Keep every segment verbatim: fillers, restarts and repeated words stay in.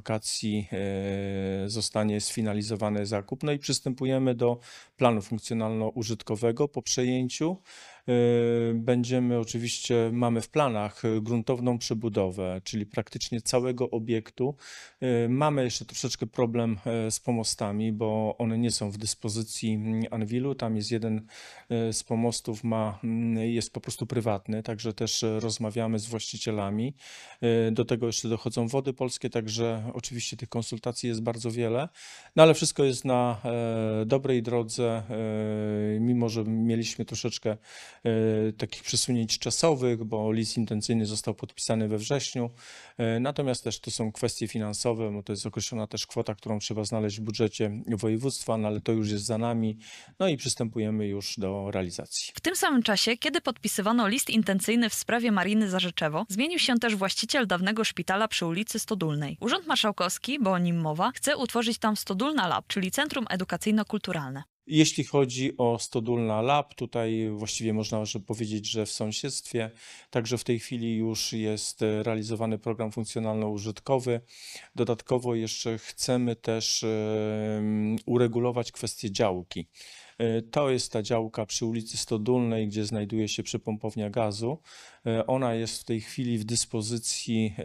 wakacji zostanie sfinalizowany zakup. No i przystępujemy do planu funkcjonalno-użytkowego po przejęciu. Będziemy oczywiście, mamy w planach gruntowną przebudowę, czyli praktycznie całego obiektu. Mamy jeszcze troszeczkę problem z pomostami, bo one nie są w dyspozycji Anwilu. Tam jest jeden z pomostów, ma, jest po prostu prywatny, także też rozmawiamy z właścicielami. Do tego jeszcze dochodzą Wody Polskie, także oczywiście tych konsultacji jest bardzo wiele, no ale wszystko jest na dobrej drodze, mimo że mieliśmy troszeczkę takich przesunięć czasowych, bo list intencyjny został podpisany we wrześniu. Natomiast też to są kwestie finansowe, bo to jest określona też kwota, którą trzeba znaleźć w budżecie województwa, no ale to już jest za nami, no i przystępujemy już do realizacji. W tym samym czasie, kiedy podpisywano list intencyjny w sprawie Mariny Zarzeczewo, zmienił się też właściciel dawnego szpitala przy ulicy Stodólnej. Urząd Marszałkowski, bo o nim mowa, chce utworzyć tam Stodólna Lab, czyli Centrum Edukacyjno-Kulturalne. Jeśli chodzi o Stodólna Lab, tutaj właściwie można powiedzieć, że w sąsiedztwie, także w tej chwili już jest realizowany program funkcjonalno-użytkowy. Dodatkowo jeszcze chcemy też uregulować kwestię działki. To jest ta działka przy ulicy Stodólnej, gdzie znajduje się przypompownia gazu. Ona jest w tej chwili w dyspozycji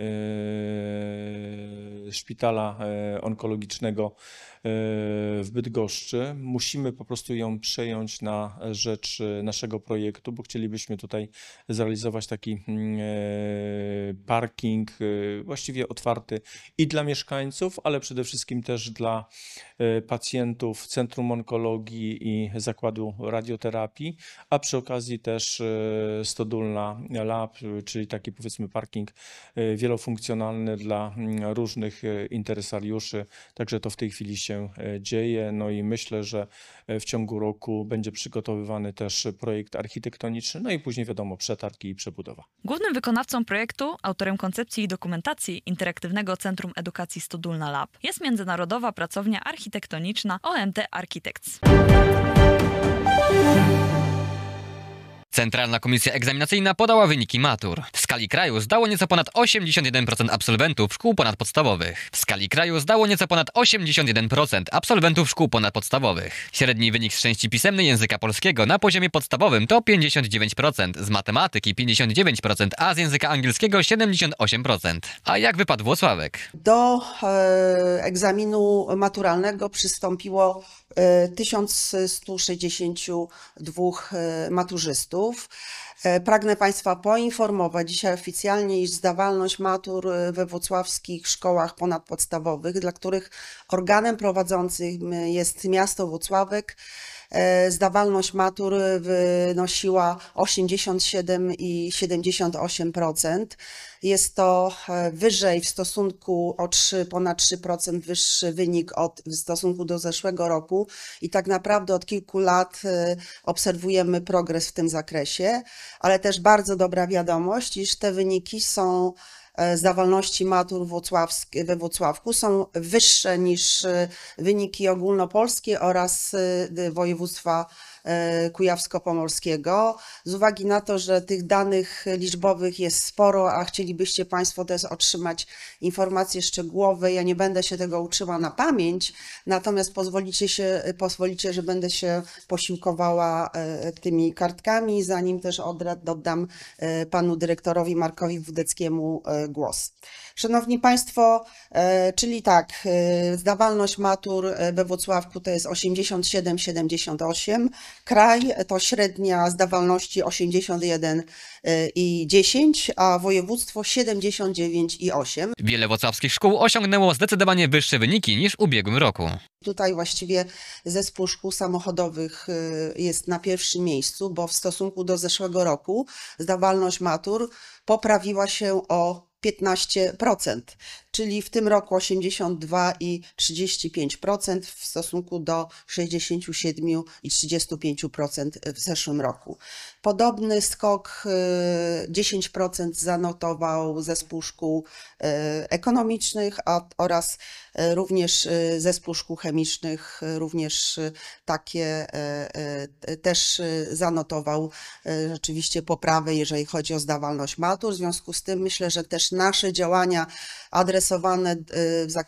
szpitala onkologicznego w Bydgoszczy. Musimy po prostu ją przejąć na rzecz naszego projektu, bo chcielibyśmy tutaj zrealizować taki parking właściwie otwarty i dla mieszkańców, ale przede wszystkim też dla pacjentów Centrum Onkologii i Zakładu Radioterapii, a przy okazji też Stodólna Lab, czyli taki powiedzmy parking wielofunkcjonalny dla różnych interesariuszy. Także to w tej chwili się dzieje. No i myślę, że w ciągu roku będzie przygotowywany też projekt architektoniczny, no i później wiadomo przetargi i przebudowa. Głównym wykonawcą projektu, autorem koncepcji i dokumentacji Interaktywnego Centrum Edukacji Stodólna Lab jest międzynarodowa pracownia architektoniczna O M T Architects. Centralna Komisja Egzaminacyjna podała wyniki matur. W skali kraju zdało nieco ponad osiemdziesiąt jeden procent absolwentów szkół ponadpodstawowych. W skali kraju zdało nieco ponad osiemdziesiąt jeden procent absolwentów szkół ponadpodstawowych. Średni wynik z części pisemnej języka polskiego na poziomie podstawowym to pięćdziesiąt dziewięć procent, z matematyki pięćdziesiąt dziewięć procent, a z języka angielskiego siedemdziesiąt osiem procent. A jak wypadł Włocławek? Do e, egzaminu maturalnego przystąpiło e, tysiąc sto sześćdziesiąt dwa e, maturzystów. Pragnę Państwa poinformować dzisiaj oficjalnie, iż zdawalność matur we włocławskich szkołach ponadpodstawowych, dla których organem prowadzącym jest miasto Włocławek, zdawalność matur wynosiła osiemdziesiąt siedem przecinek siedemdziesiąt osiem procent. Jest to wyżej w stosunku o trzy, ponad trzy procent wyższy wynik od, w stosunku do zeszłego roku i tak naprawdę od kilku lat obserwujemy progres w tym zakresie, ale też bardzo dobra wiadomość, iż te wyniki są zdawalności matur we Włocławku są wyższe niż wyniki ogólnopolskie oraz województwa kujawsko-pomorskiego. Z uwagi na to, że tych danych liczbowych jest sporo, a chcielibyście Państwo też otrzymać informacje szczegółowe, ja nie będę się tego uczyła na pamięć, natomiast pozwolicie, się, pozwolicie, że będę się posiłkowała tymi kartkami, zanim też oddam panu dyrektorowi Markowi Wódeckiemu głos. Szanowni Państwo, czyli tak, zdawalność matur we Włocławku to jest osiemdziesiąt siedem przecinek siedemdziesiąt osiem, kraj to średnia zdawalności osiemdziesiąt jeden i dziesięć, a województwo siedemdziesiąt dziewięć i osiem. Wiele włocławskich szkół osiągnęło zdecydowanie wyższe wyniki niż w ubiegłym roku. Tutaj właściwie zespół szkół samochodowych jest na pierwszym miejscu, bo w stosunku do zeszłego roku zdawalność matur poprawiła się o piętnaście procent, czyli w tym roku osiemdziesiąt dwa przecinek trzydzieści pięć procent w stosunku do sześćdziesiąt siedem przecinek trzydzieści pięć procent w zeszłym roku. Podobny skok dziesięć procent zanotował zespół szkół ekonomicznych a, oraz również zespół szkół chemicznych, również takie też zanotował rzeczywiście poprawę, jeżeli chodzi o zdawalność matur. W związku z tym myślę, że też nasze działania adresowane w zakresie